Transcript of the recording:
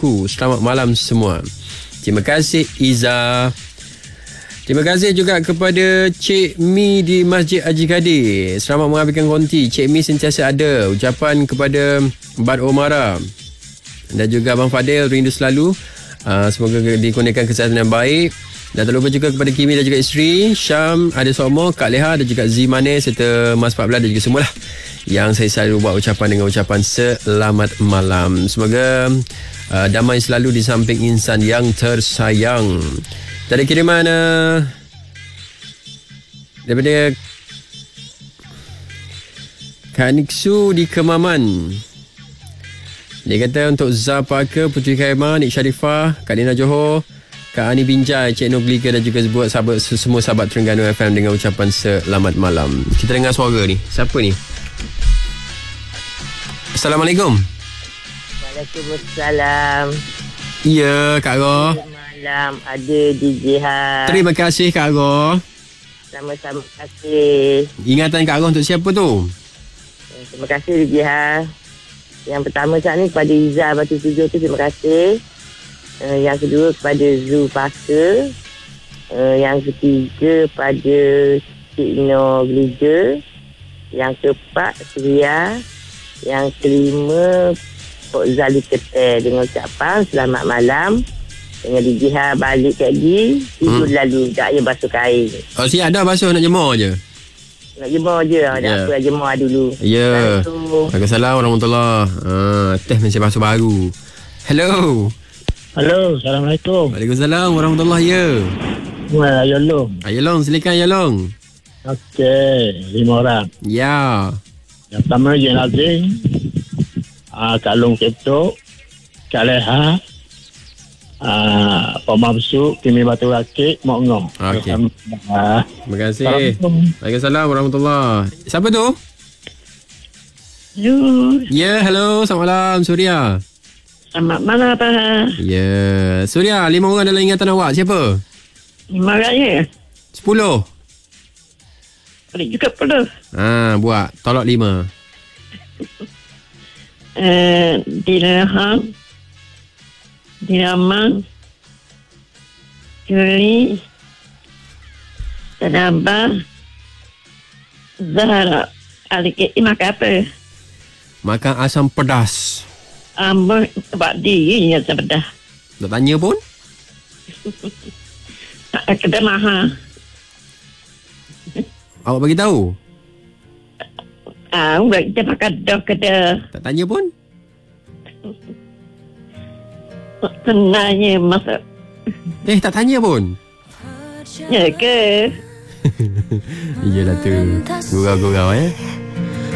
aku. Selamat malam semua. Terima kasih Iza. Terima kasih juga kepada Cik Mi di Masjid Haji Kadir. Selamat mengambilkan konti. Cik Mi sentiasa ada. Ucapan kepada Bad Omara dan juga Abang Fadil, rindu selalu. Semoga dikurniakan kesihatan yang baik. Dan tak lupa juga kepada Kimi dan juga isteri Syam, ada Somo, Kak Leha dan juga Z Manis serta Mas 14 dan juga semualah yang saya selalu buat ucapan dengan ucapan selamat malam. Semoga damai selalu di samping insan yang tersayang. Tadi kiriman daripada Kak Niksu di Kemaman. Dia kata untuk Zah Parker, Putri Khairman, Nik Sharifah, Kak Dina Johor, Kak Ani Binjai, Cik Noglika dan juga buat sahabat, semua sahabat Terengganu FM dengan ucapan selamat malam. Kita dengar suara ni. Siapa ni? Assalamualaikum. Waalaikumsalam. Ya, Kak Ro. Malam ada DJ Ha. Terima kasih Kak Ro. Sama-sama kasih. Ingatan Kak Ro untuk siapa tu? Terima kasih DJ Ha. Yang pertama saat ni kepada Izzah Batu 7 tu terima kasih. Yang kedua kepada Zu Parker. Yang ketiga pada Cik No Gliga. Yang keempat Surya. Yang kelima Pok Zali Ketel dengan ucapan selamat malam. Dengan DJ balik lagi. Tidur lalu tak payah basuh kain. Oh, siap dah basuh, nak jemur je. Nak jemur je. Tak apa, jemur dulu. Ya. Waalaikumsalam warahmatullahi. Teh masih basuh baru. Hello. Halo, Assalamualaikum. Waalaikumsalam warahmatullahi. Ya. Ayolong. Ayolong, silakan Ayolong. Okey, 5 orang. Ya. Yang pertama Jen Azing, Kak Long Ketok, Kak Leha, Pak Mabsuk, Kimi Batu Rakit, Mok Ngong. Okey. Terima kasih. Waalaikumsalam warahmatullahi. Siapa tu? Hello. Ya, hello. Selamat malam, Surya. Selamat malam, Pak. Ya, Surya, 5 orang dalam ingatan awak. Siapa? 5 orang je. 10. Boleh juga perlu. Buat. Tolak 5. Dina Ham. Dina Amang. Juli. Dan Abah. Zahra. Adik makan apa? Makan asam pedas. Ambon sebab dia yang sebedah. Tak tanya pun? Kedai mahal. Awak bagi tahu? Kita makan dah kedai. Tak tanya pun? Senangnya masak. Tak tanya pun? Ya ke? Iyalah tu. Gurau-gurau